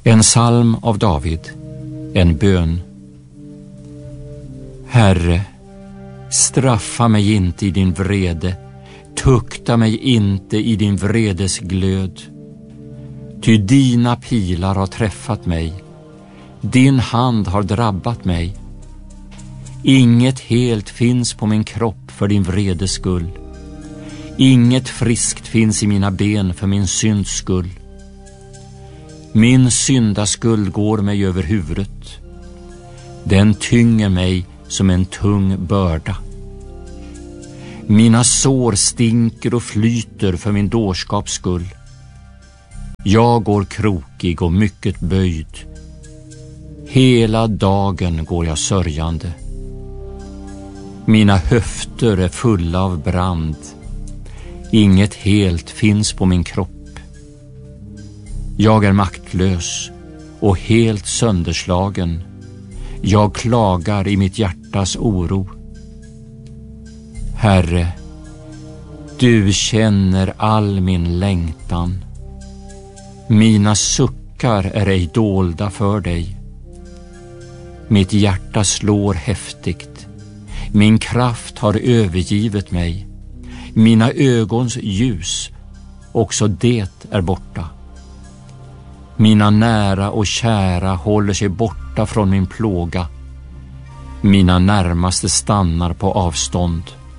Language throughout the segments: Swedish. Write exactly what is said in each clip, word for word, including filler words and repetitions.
En psalm av David, en bön. Herre, straffa mig inte i din vrede, tukta mig inte i din vredes glöd. Ty dina pilar har träffat mig, din hand har drabbat mig. Inget helt finns på min kropp för din vredes skull. Inget friskt finns i mina ben för min synds skull. Min syndaskuld går mig över huvudet. Den tynger mig som en tung börda. Mina sår stinker och flyter för min dårskaps skull. Jag går krokig och mycket böjd. Hela dagen går jag sörjande. Mina höfter är fulla av brand. Inget helt finns på min kropp. Jag är maktlös och helt sönderslagen. Jag klagar i mitt hjärtas oro. Herre, du känner all min längtan. Mina suckar är ej dolda för dig. Mitt hjärta slår häftigt. Min kraft har övergivit mig. Mina ögons ljus, också det är borta. Mina nära och kära håller sig borta från min plåga. Mina närmaste stannar på avstånd.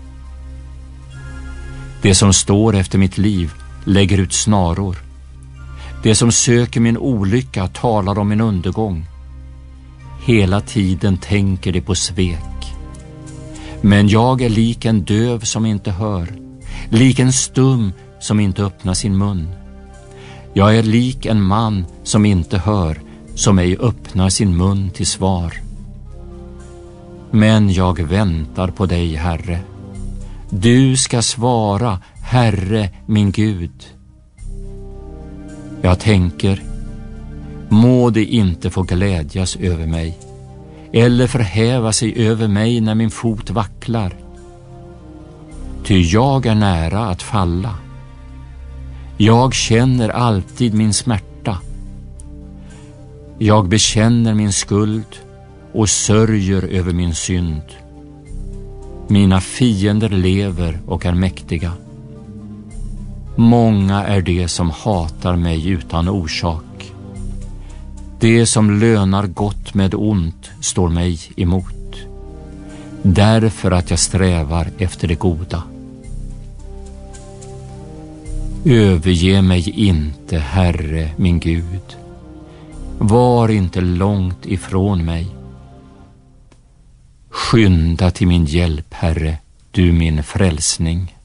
Det som står efter mitt liv lägger ut snaror. Det som söker min olycka talar om min undergång. Hela tiden tänker det på svek. Men jag är lik en döv som inte hör, lik en stum som inte öppnar sin mun. Jag är lik en man som inte hör, som ej öppnar sin mun till svar. Men jag väntar på dig, Herre. Du ska svara, Herre min Gud. Jag tänker, må det inte få glädjas över mig, eller förhäva sig över mig när min fot vacklar. Ty jag är nära att falla. Jag känner alltid min smärta. Jag bekänner min skuld och sörjer över min synd. Mina fiender lever och är mäktiga. Många är de som hatar mig utan orsak. Det som lönar gott med ont står mig emot, därför att jag strävar efter det goda. Överge mig inte, Herre min Gud. Var inte långt ifrån mig. Skynda till min hjälp, Herre, du min frälsning.